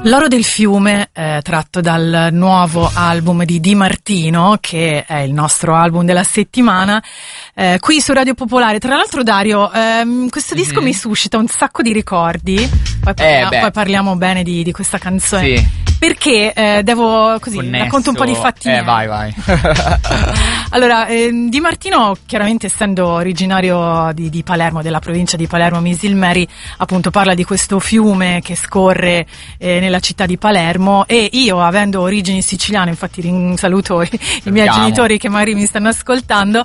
L'oro del fiume, tratto dal nuovo album di Di Martino, che è il nostro album della settimana, qui su Radio Popolare. Tra l'altro, Dario, questo disco mi suscita un sacco di ricordi, poi parliamo bene di questa canzone. Sì. Perché devo così racconto un po' di fattine. Vai. Allora, Di Martino, chiaramente essendo originario di Palermo, della provincia di Palermo, Misilmeri, appunto parla di questo fiume che scorre nella città di Palermo, e io, avendo origini siciliane, infatti saluto i miei genitori che magari mi stanno ascoltando,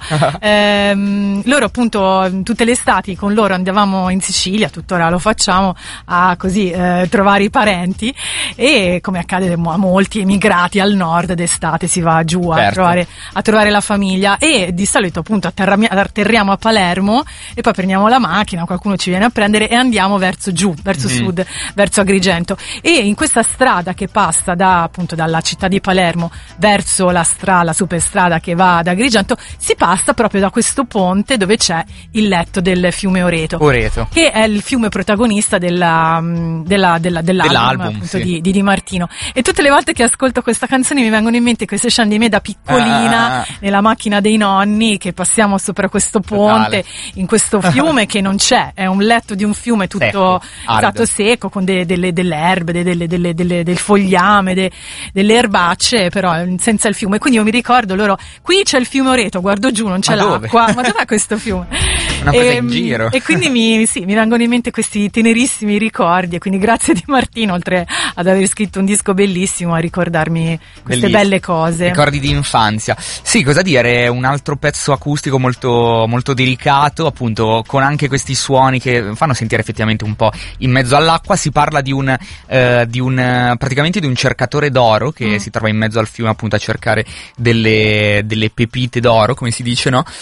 loro appunto tutte le estati con loro andavamo in Sicilia, tuttora lo facciamo, a così trovare i parenti, e come accade a molti emigrati al nord d'estate si va giù a trovare la famiglia, e di solito appunto atterriamo a Palermo e poi prendiamo la macchina, qualcuno ci viene a prendere e andiamo verso sud, verso Agrigento, e in questa strada che passa appunto dalla città di Palermo verso la superstrada che va ad Agrigento, si passa proprio da questo ponte dove c'è il letto del fiume Oreto, che è il fiume protagonista dell'album appunto, sì, di Di Martino. E tutte le volte che ascolto questa canzone mi vengono in mente queste scene di me da piccolina nella macchina dei nonni, che passiamo sopra questo ponte in questo fiume che non c'è, è un letto di un fiume tutto secco, con delle erbe, del fogliame, delle erbacce, però senza il fiume. Quindi io mi ricordo loro, qui c'è il fiume Oreto, guardo giù, non c'è l'acqua, ma dov'è questo fiume? Una cosa in giro. E quindi mi vengono in mente questi tenerissimi ricordi, e quindi grazie Di Martino, oltre ad aver scritto un disco bellissimo, a ricordarmi queste belle cose. Ricordi di infanzia. Sì, cosa dire, un altro pezzo acustico molto, molto delicato, appunto, con anche questi suoni che fanno sentire effettivamente un po' in mezzo all'acqua. Si parla praticamente di un cercatore d'oro che si trova in mezzo al fiume, appunto, a cercare delle pepite d'oro, come si dice, no?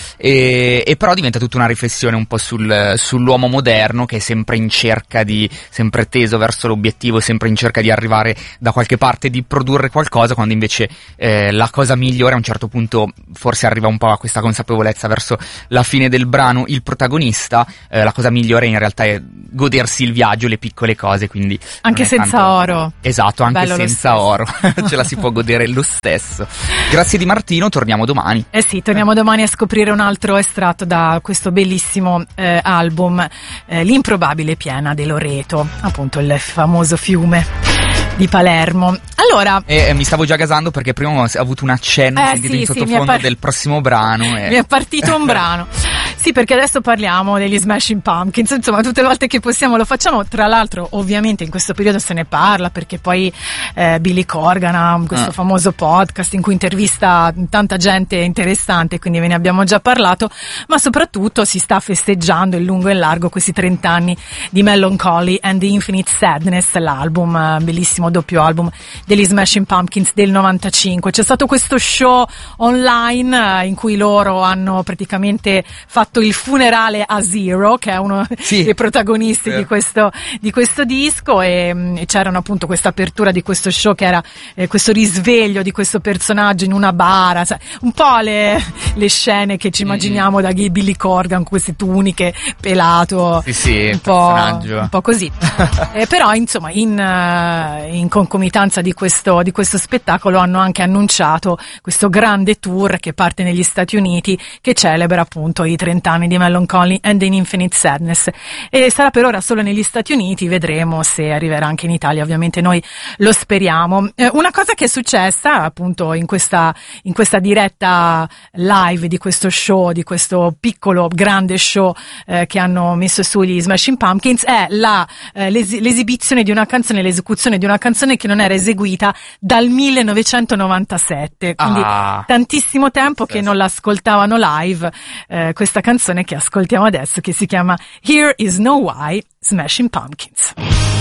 E però diventa tutta una riflessione un po' sull'uomo moderno, che è sempre in cerca sempre teso verso l'obiettivo, sempre in cerca di arrivare da qualche parte, di produrre qualcosa, quando invece la cosa migliore, a un certo punto forse arriva un po' a questa consapevolezza verso la fine del brano il protagonista, la cosa migliore in realtà è godersi il viaggio, le piccole cose, quindi anche senza oro. Esatto, anche senza oro ce la si può godere lo stesso. Grazie Di Martino, torniamo domani. Sì, torniamo domani a scoprire un altro estratto da questo bellissimo album, L'improbabile piena dell'Oreto, appunto il famoso fiume di Palermo. Allora, mi stavo già gasando perché prima ho avuto un accenno sentito in sottofondo del prossimo brano. Mi è partito un brano. Sì, perché adesso parliamo degli Smashing Pumpkins, insomma tutte le volte che possiamo lo facciamo. Tra l'altro ovviamente in questo periodo se ne parla, perché poi Billy Corgan ha questo famoso podcast in cui intervista tanta gente interessante, quindi ve ne abbiamo già parlato, ma soprattutto si sta festeggiando in lungo e in largo questi 30 anni di Melancholy and the Infinite Sadness, l'album, bellissimo doppio album degli Smashing Pumpkins del 95. C'è stato questo show online in cui loro hanno praticamente fatto il funerale a Zero, che è uno dei protagonisti di questo disco, e c'erano appunto questa apertura di questo show che era questo risveglio di questo personaggio in una bara, un po' le scene che ci immaginiamo da Billy Corgan, con queste tuniche, pelato, un po' così. Però insomma in concomitanza di questo spettacolo hanno anche annunciato questo grande tour che parte negli Stati Uniti, che celebra appunto i 30 anni di Melancholy and an Infinite Sadness, e sarà per ora solo negli Stati Uniti, vedremo se arriverà anche in Italia, ovviamente noi lo speriamo. Una cosa che è successa appunto in questa diretta live di questo show, di questo piccolo grande show che hanno messo su gli Smashing Pumpkins, è l'esibizione di una canzone, l'esecuzione di una canzone che non era eseguita dal 1997, quindi tantissimo tempo che non l'ascoltavano live, questa canzone che ascoltiamo adesso, che si chiama Here Is No Why, Smashing Pumpkins.